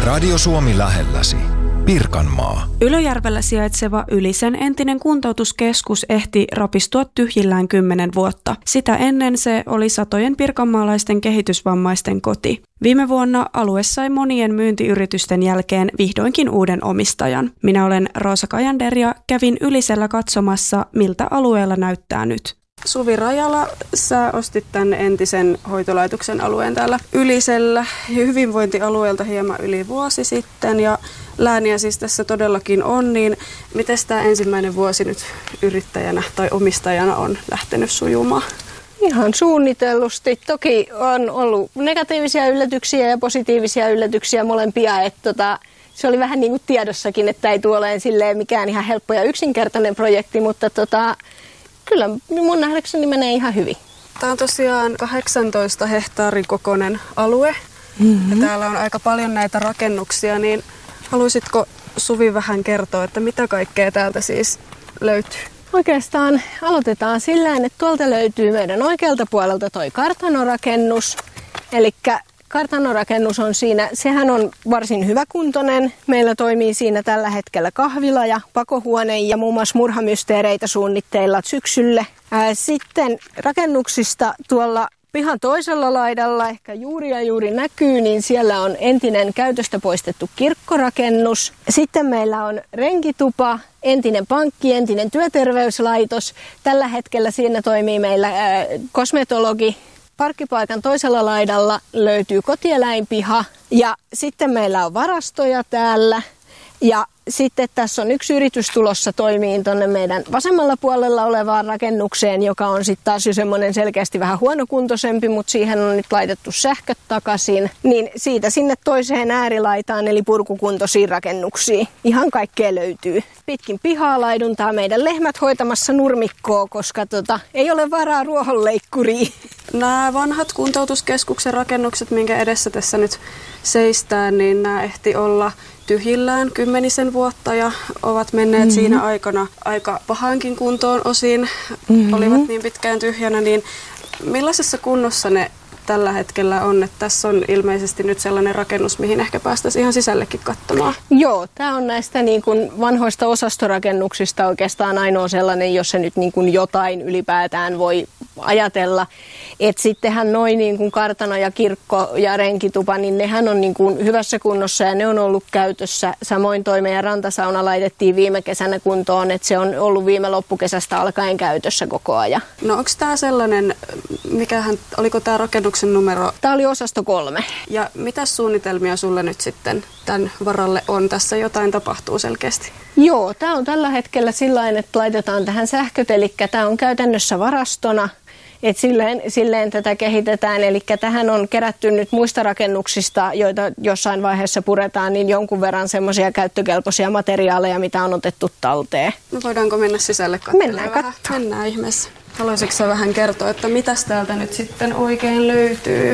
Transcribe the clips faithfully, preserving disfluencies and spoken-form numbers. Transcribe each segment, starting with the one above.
Radio Suomi lähelläsi. Pirkanmaa. Ylöjärvellä sijaitseva Ylisen entinen kuntoutuskeskus ehti rapistua tyhjillään kymmenen vuotta. Sitä ennen se oli satojen pirkanmaalaisten kehitysvammaisten koti. Viime vuonna alue sai monien myyntiyritysten jälkeen vihdoinkin uuden omistajan. Minä olen Roosa Kajander ja kävin Ylisellä katsomassa, miltä alueella näyttää nyt. Suvi Rajala, sä ostit tämän entisen hoitolaitoksen alueen täällä Ylisellä hyvinvointialueelta hieman yli vuosi sitten ja lääniä siis tässä todellakin on, niin miten tämä ensimmäinen vuosi nyt yrittäjänä tai omistajana on lähtenyt sujumaan? Ihan suunnitellusti. Toki on ollut negatiivisia yllätyksiä ja positiivisia yllätyksiä molempia, että tota, se oli vähän niin kuin tiedossakin, että ei tule olemaan silleen mikään ihan helppo ja yksinkertainen projekti, mutta tota, kyllä mun nähdäkseni menee ihan hyvin. Tämä on tosiaan kahdeksantoista hehtaarin kokoinen alue mm-hmm. ja täällä on aika paljon näitä rakennuksia, niin haluaisitko Suvi vähän kertoa, että mitä kaikkea täältä siis löytyy? Oikeastaan aloitetaan sillä, että tuolta löytyy meidän oikealta puolelta toi kartanorakennus. Eli kartanorakennus on siinä, sehän on varsin hyväkuntoinen. Meillä toimii siinä tällä hetkellä kahvila ja pakohuone ja muun muassa murhamysteereitä suunnitteilla syksylle. Sitten rakennuksista tuolla pihan toisella laidalla, ehkä juuri ja juuri näkyy, niin siellä on entinen käytöstä poistettu kirkkorakennus. Sitten meillä on renkitupa, entinen pankki, entinen työterveyslaitos. Tällä hetkellä siinä toimii meillä ää, kosmetologi. Parkkipaikan toisella laidalla löytyy kotieläinpiha ja sitten meillä on varastoja täällä. Ja sitten tässä on yksi yritys tulossa toimiin tuonne meidän vasemmalla puolella olevaan rakennukseen, joka on sitten taas jo semmoinen selkeästi vähän huonokuntoisempi, mutta siihen on nyt laitettu sähköt takaisin. Niin siitä sinne toiseen äärilaitaan eli purkukuntoisiin rakennuksiin. Ihan kaikkea löytyy. Pitkin pihaa laiduntaa meidän lehmät hoitamassa nurmikkoa, koska tota, ei ole varaa ruohonleikkuriin. Nämä vanhat kuntoutuskeskuksen rakennukset, minkä edessä tässä nyt seistään, niin nämä ehti olla tyhjillään kymmenisen vuotta ja ovat menneet mm-hmm. siinä aikana aika pahankin kuntoon osin, mm-hmm. olivat niin pitkään tyhjänä, niin millaisessa kunnossa ne tällä hetkellä on, että tässä on ilmeisesti nyt sellainen rakennus, mihin ehkä päästäisiin ihan sisällekin katsomaan. Joo, tämä on näistä niin kuin vanhoista osastorakennuksista oikeastaan ainoa sellainen, jossa nyt niin kuin jotain ylipäätään voi ajatella. Että sittenhän noin niin kuin kartano ja kirkko ja renkitupa, niin nehän on niin kuin hyvässä kunnossa ja ne on ollut käytössä. Samoin toi meidän rantasauna laitettiin viime kesänä kuntoon, että se on ollut viime loppukesästä alkaen käytössä koko ajan. No onko tämä sellainen, mikähän, oliko tämä rakennuksen numero? Tämä oli osasto kolme. Ja mitä suunnitelmia sulle nyt sitten tämän varalle on? Tässä jotain tapahtuu selkeästi. Joo, tämä on tällä hetkellä sillain, että laitetaan tähän sähköt, eli tämä on käytännössä varastona. Et silleen, silleen tätä kehitetään, eli tähän on kerätty nyt muista rakennuksista, joita jossain vaiheessa puretaan, niin jonkun verran semmoisia käyttökelpoisia materiaaleja, mitä on otettu talteen. No voidaanko mennä sisälle katselemaan? Mennään katsomaan. Mennään ihmeessä. Haluaisitko sä vähän kertoa, että mitäs täältä nyt sitten oikein löytyy?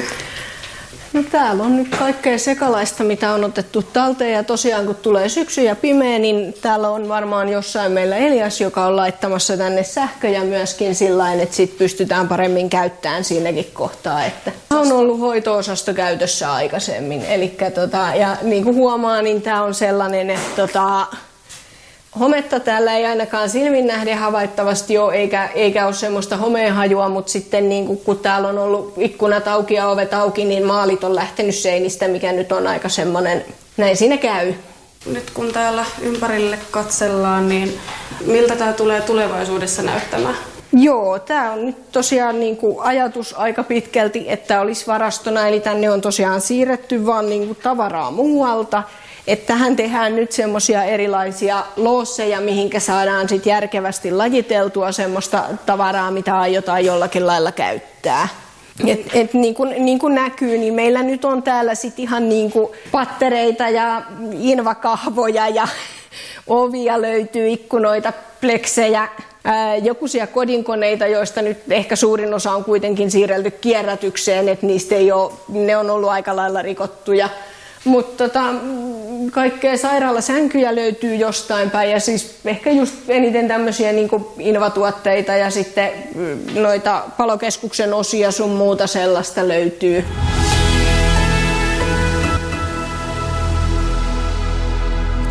No täällä on nyt kaikkea sekalaista, mitä on otettu talteen ja tosiaan kun tulee syksy ja pimeä, niin täällä on varmaan jossain meillä Elias, joka on laittamassa tänne sähköjä myöskin sillain, että sit pystytään paremmin käyttämään siinäkin kohtaa. Että on ollut hoito-osasto käytössä aikaisemmin, eli tota, ja niin kuin huomaa, niin tää on sellainen, että tota, hometta täällä ei ainakaan silmin nähden havaittavasti ole, eikä, eikä ole semmoista homeenhajua, mutta sitten niin kun, kun täällä on ollut ikkunat auki ja ovet auki, niin maalit on lähtenyt seinistä, mikä nyt on aika semmoinen, näin siinä käy. Nyt kun täällä ympärille katsellaan, niin miltä tämä tulee tulevaisuudessa näyttämään? Joo, tämä on nyt tosiaan niin kuin ajatus aika pitkälti, että olisi varastona, eli tänne on tosiaan siirretty vaan niin kuin tavaraa muualta. Että tähän tehdään nyt semmoisia erilaisia loosseja, mihinkä saadaan sit järkevästi lajiteltua semmoista tavaraa, mitä aiotaan jollakin lailla käyttää. Et, et niin, kuin, niin kuin näkyy, niin meillä nyt on täällä sit ihan niin kuin pattereita ja invakahvoja ja ovia löytyy, ikkunoita, pleksejä, ää, jokuisia kodinkoneita, joista nyt ehkä suurin osa on kuitenkin siirrelty kierrätykseen, että niistä ei ole, ne on ollut aika lailla rikottuja. Mutta tota, kaikkea sairaalasänkyjä löytyy jostain päin ja siis ehkä just eniten tämmöisiä niin kuin invatuotteita ja sitten noita palokeskuksen osia sun muuta sellaista löytyy.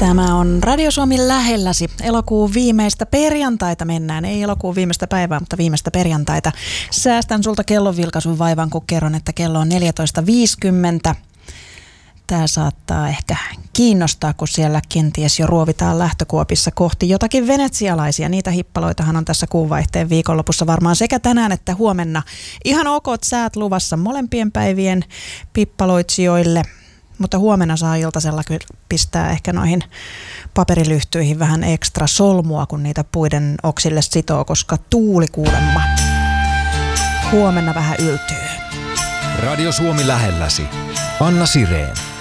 Tämä on Radio Suomi lähelläsi. Elokuun viimeistä perjantaita mennään. Ei elokuun viimeistä päivää, mutta viimeistä perjantaita. Säästän sulta kellonvilkaisun vaivan, kun kerron, että kello on neljätoista viisikymmentä. Tämä saattaa ehkä kiinnostaa, kun siellä kenties jo ruovitaan lähtökuopissa kohti jotakin venetsialaisia. Niitä hippaloitahan on tässä kuunvaihteen viikonlopussa varmaan sekä tänään että huomenna. Ihan okot säät luvassa molempien päivien pippaloitsijoille. Mutta huomenna saa iltasella pistää ehkä noihin paperilyhtyihin vähän ekstra solmua, kun niitä puiden oksille sitoo, koska tuuli kuulemma huomenna vähän yltyy. Radio Suomi lähelläsi. Anna Sireen.